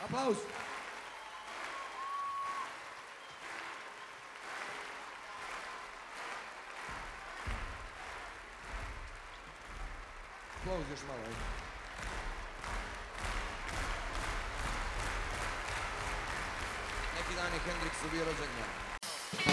Applaus! Aplauz još malo. Neki dan je Hendriksu bio rođendan.